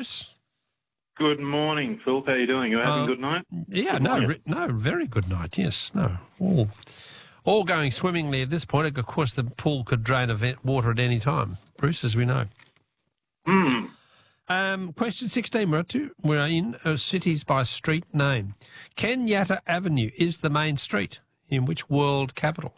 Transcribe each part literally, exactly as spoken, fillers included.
Bruce? Good morning, Phil. How are you doing? You having Uh, a good night? Yeah, Good no, morning. re- no, very good night. Yes, no, all, all going swimmingly at this point. Of course, the pool could drain of it- water at any time, Bruce, as we know. Hmm. Um, question sixteen, we're, up to, we're in uh, cities by street name. Kenyatta Avenue is the main street in which world capital?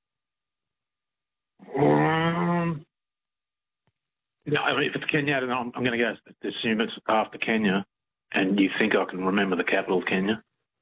Um, no, I mean, if it's Kenya, then I'm, I'm going to go assume it's after Kenya, and you think I can remember the capital of Kenya?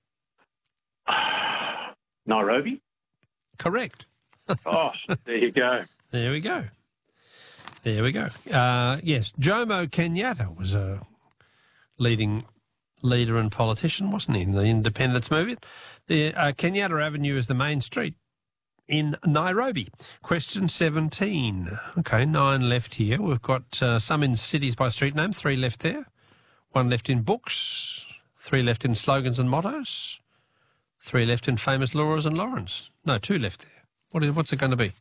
Nairobi? Correct. Oh, there you go. There we go. There we go. Uh, yes, Jomo Kenyatta was a leading leader and politician, wasn't he, in the independence movement? The uh, Kenyatta Avenue is the main street in Nairobi. Question seventeen. Okay, nine left here. We've got uh, some in cities by street name, three left there. One left in books, three left in slogans and mottos, three left in famous Laura's and Lawrence. No, two left there. What is, what's it going to be?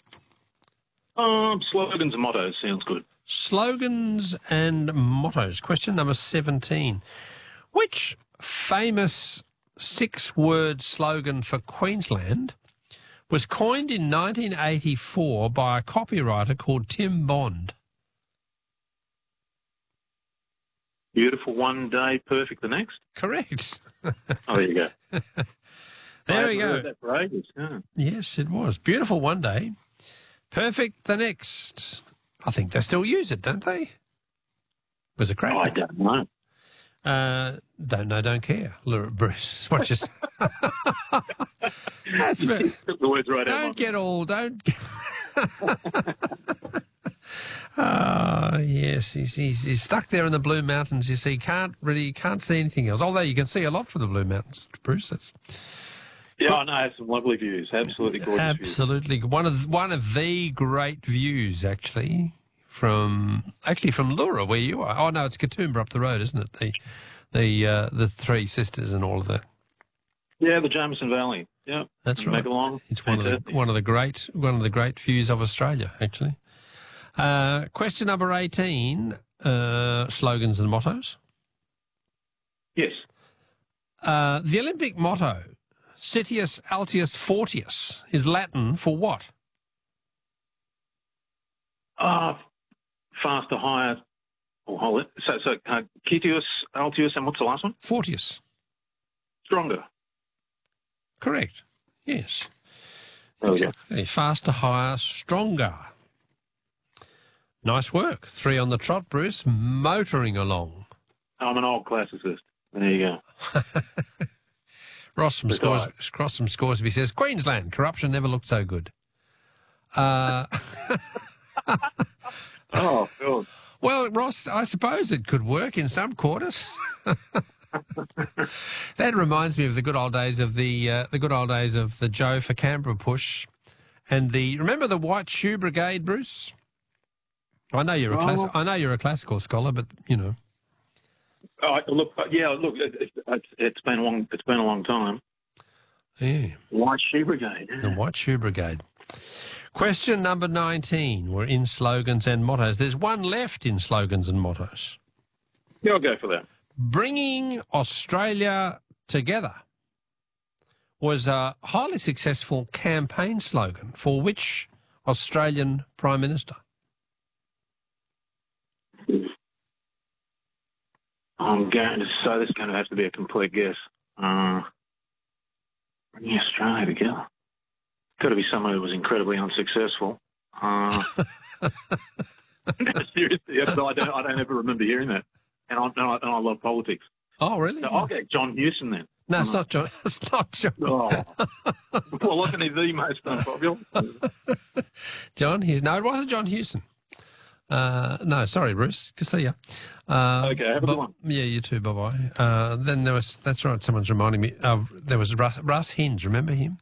Um, slogans and mottos sounds good. Slogans and mottos. Question number seventeen. Which famous six-word slogan for Queensland was coined in nineteen eighty-four by a copywriter called Tim Bond? Beautiful one day, perfect the next. Correct. Oh, there you go. There I we haven't go. heard that for ages. Yeah. Yes, it was. Beautiful one day, perfect the next. I think they still use it, don't they? Was it great? I don't know. Uh, don't know, don't care. Laura Bruce, what you say? That's very, Took the words right out. don't get all, don't get... Ah, yes, he's, he's, he's stuck there in the Blue Mountains, you see, can't really, can't see anything else. Although you can see a lot from the Blue Mountains, Bruce, that's... Yeah, I know. I have some lovely views. Absolutely gorgeous Absolutely. One of, one of the great views, actually, from, actually from Leura, where you are. Oh, no, it's Katoomba up the road, isn't it? The, the, uh, the Three Sisters and all of that. views. Yeah, the Jameson Valley. Yeah, That's and right. Megalong. It's one of the one of the great one of the great views of Australia, actually. Uh, question number eighteen: uh, slogans and mottos. Yes. Uh, the Olympic motto, Citius Altius Fortius, is Latin for what? Ah, faster, higher. Oh, hold it. So, so uh, Citius, Altius, and what's the last one? Fortius. Stronger. Correct. Yes. There we go. Exactly. Faster, higher, stronger. Nice work. Three on the trot, Bruce. Motoring along. I'm an old classicist. There you go. Ross from, Scores, Ross from Scoresby says, Queensland, corruption never looked so good. Uh, Oh, God. well, Ross, I suppose it could work in some quarters. That reminds me of the good old days of the uh, the good old days of the Joe for Canberra push, and the remember the White Shoe Brigade, Bruce. I know you're a class, Oh. I know you're a classical scholar, but you know. Oh, look, yeah, look, it, it, it's, it's been a long, it's been a long time. Yeah, White Shoe Brigade. the White Shoe Brigade. Question number nineteen. We're in slogans and mottos. There's one left in slogans and mottos. Yeah, I'll go for that. Bringing Australia together was a highly successful campaign slogan for which Australian Prime Minister? I'm going to say this is going to have to be a complete guess. Uh, bringing Australia together. Got to be someone who was incredibly unsuccessful. Uh, seriously, I don't, I don't ever remember hearing that. And I, and I, and I love politics. Oh, really? So I'll get John Hewson then. No, it's not John. It's not John. Oh. Well, wasn't he the most unpopular? John Hewson. No, it wasn't John Hewson. Uh, no, sorry, Bruce. Good to see you. Uh, Okay, have a but- good one. Yeah, you too. Bye bye. Uh, then there was. That's right. Someone's reminding me of. There was Russ, Russ Hinge. Remember him?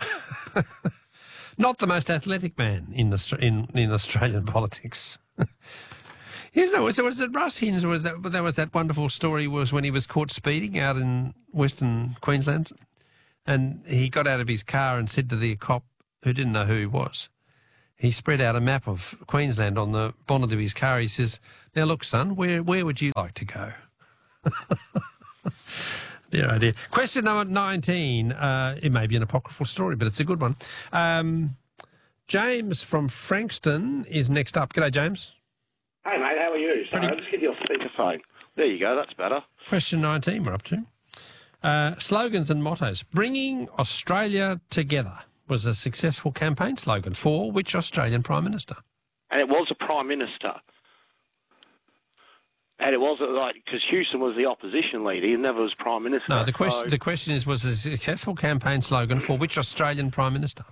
Not the most athletic man in Austra- in, in Australian politics. Yes, no. So was it Russ Hinge? Was that? There was that wonderful story. Was when he was caught speeding out in Western Queensland, and he got out of his car and said to the cop who didn't know who he was, he spread out a map of Queensland on the bonnet of his car. He says, "Now look, son, where where would you like to go?" Dear idea. Question number nineteen. Uh, it may be an apocryphal story, but it's a good one. Um, James from Frankston is next up. G'day, James. Hey, mate, how are you? Sorry, I'll just get your speakerphone. There you go, that's better. Question nineteen we're up to. Uh, slogans and mottos. Bringing Australia together was a successful campaign slogan for which Australian Prime Minister? And it was a Prime Minister. And it wasn't like, because Houston was the opposition leader, he never was Prime Minister. No, the question, so... the question is, was a successful campaign slogan for which Australian Prime Minister?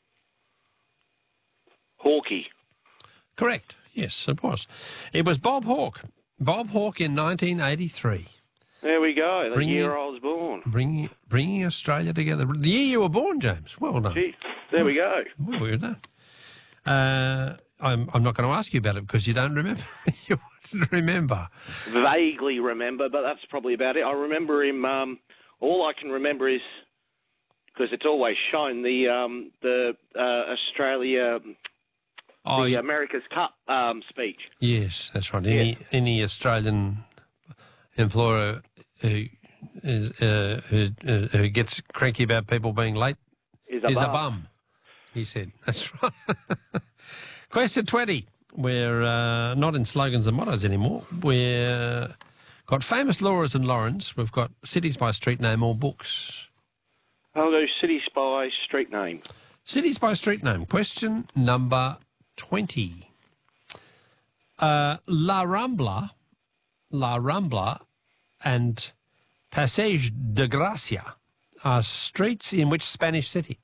Hawke. Correct. Yes, it was. It was Bob Hawke. Bob Hawke in nineteen eighty-three. There we go, the bringing, year I was born. Bringing, bringing Australia together. The year you were born, James. Well done. Gee, there we go. Well, well done. Uh, I'm, I'm not going to ask you about it because you don't remember. You wouldn't remember. Vaguely remember, but that's probably about it. I remember him, um, all I can remember is, because it's always shown, the um, the uh, Australia... Oh, the yeah. America's Cup um, speech. Yes, that's right. Any yes. any Australian employer who is, uh, who, uh, who gets cranky about people being late is a, is bum. a bum, he said. That's right. Question twenty. We're uh, not in slogans and mottos anymore. We've got famous Laura's and Laurens. We've got cities by street name or books. I'll go cities by street name. Cities by street name. Question number twenty. Uh, La Rambla, La Rambla and Passeig de Gracia are streets in which Spanish city?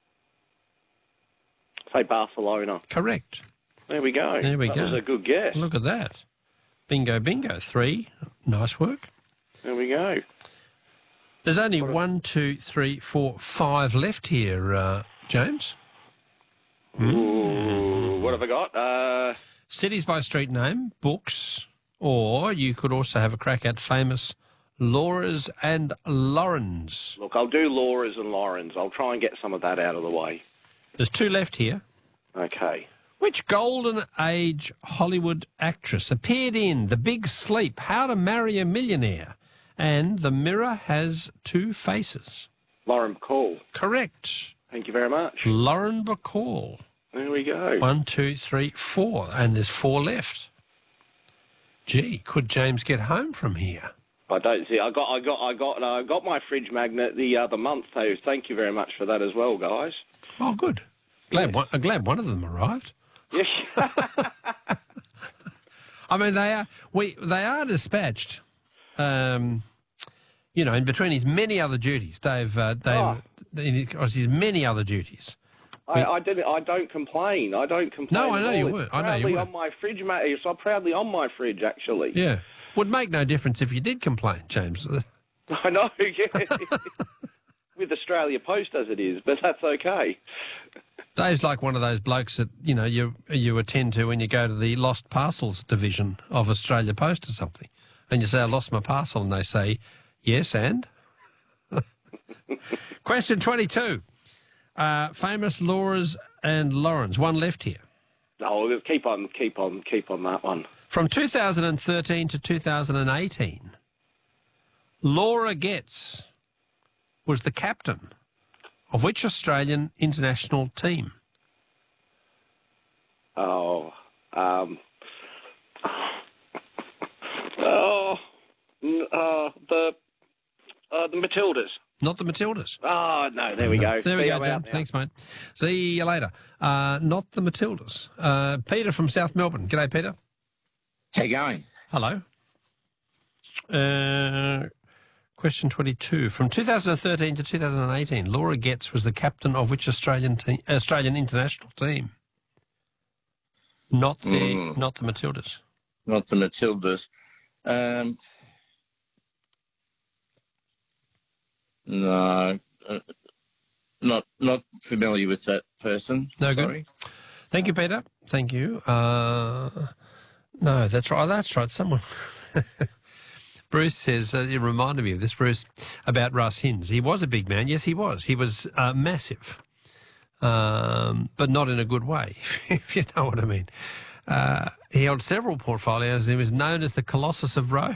Say Barcelona. Correct. There we go. There we that go. That was a good guess. Look at that. Bingo, bingo. Three. Nice work. There we go. There's only one, two, three, four, five left here, uh, James. Ooh, what have I got? Uh, Cities by street name, books, or you could also have a crack at famous Laura's and Laurens. look, I'll do Laura's and Laurens. I'll try and get some of that out of the way. There's two left here. Okay. Which golden age Hollywood actress appeared in The Big Sleep, How to Marry a Millionaire, and The Mirror Has Two Faces? Lauren Bacall. Correct. Thank you very much. Lauren Bacall. There we go. One, two, three, four, and there's four left. Gee, could James get home from here? I don't see. I got, I got, I got, I got my fridge magnet the other month. So thank you very much for that as well, guys. Oh, good. Glad, Yes. one, I'm glad one of them arrived. Yes. I mean, they are we they are dispatched. Um, you know, in between his many other duties, Dave. Uh, Dave, Oh. in his, his many other duties. I, I didn't. I don't complain. I don't complain. No, I know at all. you It's weren't. I know you proudly weren't. on my fridge, mate. It's proudly on my fridge, actually. Yeah, would make no difference if you did complain, James. I know. Yeah. With Australia Post as it is, but that's okay. Dave's like one of those blokes that you know you you attend to when you go to the lost parcels division of Australia Post or something, and you say I lost my parcel, and they say yes, and question twenty-two. Uh, famous Laura's and Laurens. One left here. No, we'll keep on, keep on, keep on that one. From two thousand thirteen to two thousand eighteen, Laura Getz was the captain of which Australian international team? Oh, um, oh, n- uh, the uh, the Matildas. Not the Matildas. Oh no, there we go. There we See, go, I'm Jim. out now. Thanks, mate. See you later. Uh, not the Matildas. Uh, Peter from South Melbourne. G'day, Peter. How you going? Hello. Uh, question twenty-two. From two thousand thirteen to two thousand eighteen, Laura Getz was the captain of which Australian te- Australian international team? Not the Mm. not the Matildas. Not the Matildas. Um, no, uh, not not familiar with that person. No good. Sorry. Thank you, Peter. Thank you. Uh, no, that's right. That's right. Someone. Bruce says, uh, it reminded me of this, Bruce, about Russ Hinds. He was a big man. Yes, he was. He was uh, massive. um, but not in a good way, if you know what I mean. Uh, he held several portfolios and he was known as the Colossus of Rhodes.